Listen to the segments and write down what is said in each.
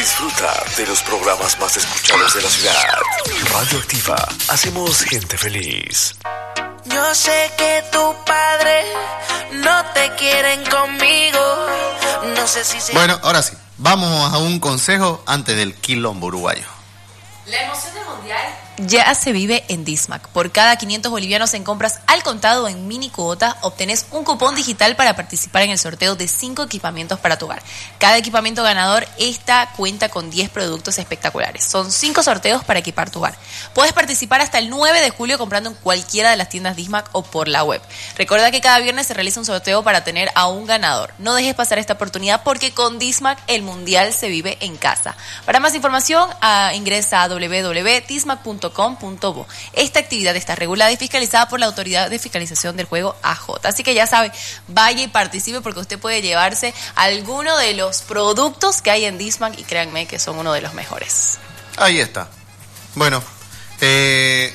Disfruta de los programas más escuchados de la ciudad. Radio Activa, hacemos gente feliz. Yo sé que tu padre no te quieren conmigo. No sé si se... Bueno, ahora sí, vamos a un consejo antes del quilombo uruguayo. La emoción del mundial ya se vive en Dismac. Por cada 500 bolivianos en compras al contado en mini cuotas, obtenés un cupón digital para participar en el sorteo de 5 equipamientos para tu hogar. Cada equipamiento ganador, esta cuenta con 10 productos espectaculares. Son 5 sorteos para equipar tu hogar. Puedes participar hasta el 9 de julio comprando en cualquiera de las tiendas Dismac o por la web. Recuerda que cada viernes se realiza un sorteo para tener a un ganador. No dejes pasar esta oportunidad porque con Dismac el mundial se vive en casa. Para más información, ingresa a www.dismac.com.bo. Esta actividad está regulada y fiscalizada por la Autoridad de Fiscalización del Juego AJ. Así que ya sabe, vaya y participe porque usted puede llevarse alguno de los productos que hay en Dismac y créanme que son uno de los mejores. Ahí está. Bueno, les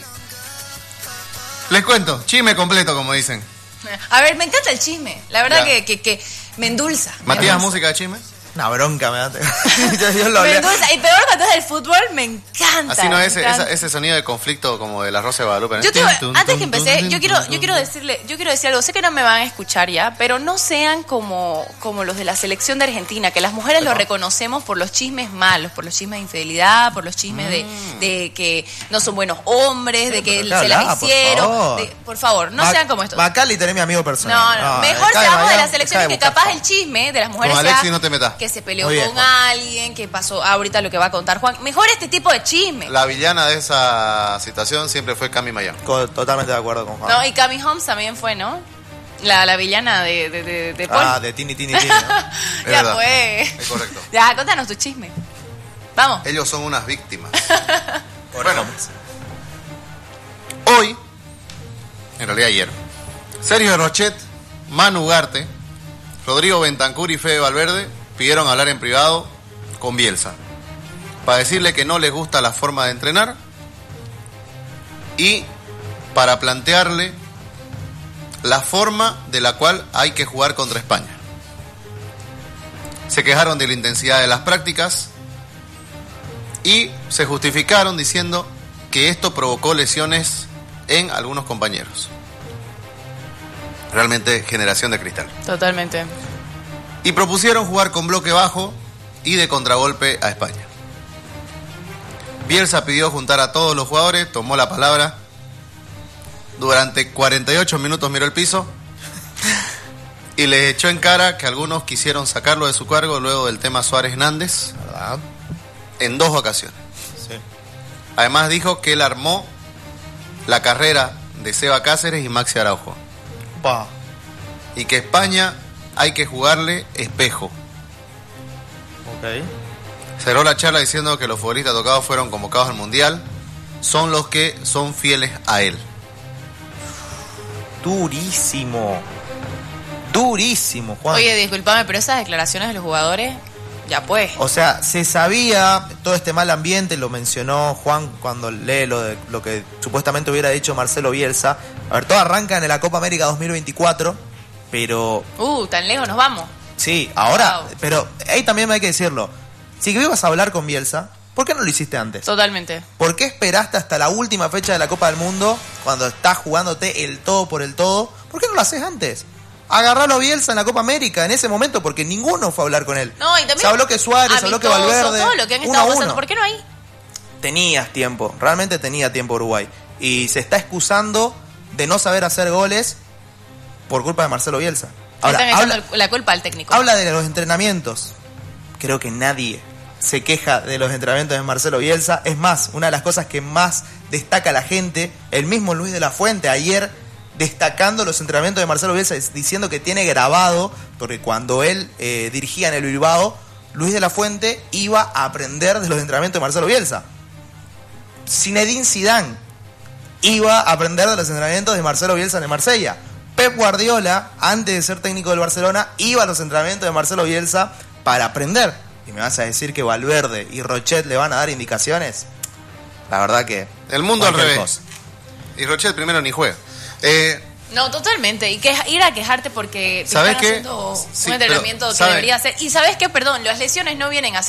cuento, chisme completo, como dicen. A ver, me encanta el chisme. La verdad que me endulza. Matías, música de chisme. Una bronca me da. Me endulza. Y peor cuando es del fútbol, me encanta. Así no es ese sonido de conflicto como de la Rosa de Guadalupe. Antes que empecé, yo quiero decir algo. Sé que no me van a escuchar ya, pero no sean como los de la selección de Argentina, que las mujeres lo reconocemos por los chismes malos, por los chismes de infidelidad, por los chismes de que no son buenos hombres, de que se las hicieron. Por favor, no sean como estos. Macali tenés mi amigo personal. No, mejor seamos de las selecciones que capaz el chisme de las mujeres con Alexis no te metas. Que se peleó con alguien, que pasó ahorita lo que va a contar Juan. Mejor este tipo de chisme. La villana de esa situación siempre fue Cami Mayán. Totalmente de acuerdo con Juan. No, y Cami Holmes también fue, ¿no? La villana de Paul. De Tini, ¿no? Ya verdad. fue. Es correcto. Ya, contanos tu chisme. Vamos. Ellos son unas víctimas. Bueno, hoy, en realidad ayer, Sergio Rochet, Manu Ugarte, Rodrigo Bentancur y Fede Valverde pidieron hablar en privado con Bielsa para decirle que no les gusta la forma de entrenar y para plantearle la forma de la cual hay que jugar contra España. Se quejaron de la intensidad de las prácticas y se justificaron diciendo que esto provocó lesiones en algunos compañeros. Realmente generación de cristal. Totalmente. Y propusieron jugar con bloque bajo y de contragolpe a España. Bielsa pidió juntar a todos los jugadores, tomó la palabra. Durante 48 minutos miró el piso y les echó en cara que algunos quisieron sacarlo de su cargo luego del tema Suárez Hernández, ¿verdad? En 2 ocasiones. Sí. Además dijo que él armó la carrera de Seba Cáceres y Maxi Araujo. Pa. Y que España hay que jugarle espejo. Ok. Cerró la charla diciendo que los futbolistas tocados fueron convocados al Mundial, son los que son fieles a él. Durísimo, Juan. Oye, discúlpame, pero esas declaraciones de los jugadores, ya pues. O sea, se sabía todo este mal ambiente, lo mencionó Juan cuando lee lo que supuestamente hubiera dicho Marcelo Bielsa. A ver, todo arranca en la Copa América 2024. Pero... tan lejos nos vamos. Sí, ahora... Wow. Pero ahí también hay que decirlo. Si ibas a hablar con Bielsa, ¿por qué no lo hiciste antes? Totalmente. ¿Por qué esperaste hasta la última fecha de la Copa del Mundo, cuando estás jugándote el todo por el todo? ¿Por qué no lo haces antes? Agarralo a Bielsa en la Copa América, en ese momento, porque ninguno fue a hablar con él. No, y también... Se habló que Suárez, se habló que Valverde... Todo lo que han estado pasando, ¿por qué no hay? Tenías tiempo, realmente tenía tiempo Uruguay. Y se está excusando de no saber hacer goles por culpa de Marcelo Bielsa. Ahora, están echando la culpa al técnico. Habla de los entrenamientos. Creo que nadie se queja de los entrenamientos de Marcelo Bielsa. Es más, una de las cosas que más destaca la gente, el mismo Luis de la Fuente ayer destacando los entrenamientos de Marcelo Bielsa, diciendo que tiene grabado, porque cuando él dirigía en el Bilbao, Luis de la Fuente iba a aprender de los entrenamientos de Marcelo Bielsa. Zinedine Zidane iba a aprender de los entrenamientos de Marcelo Bielsa en el Marsella. Pep Guardiola, antes de ser técnico del Barcelona, iba a los entrenamientos de Marcelo Bielsa para aprender. ¿Y me vas a decir que Valverde y Rochet le van a dar indicaciones? La verdad que... El mundo al revés. Y Rochet primero ni juega. No, totalmente. Y que ir a quejarte porque te ¿sabes están qué? haciendo Sí, un entrenamiento pero, que debería hacer. Y ¿sabes qué? Perdón, las lesiones no vienen a ser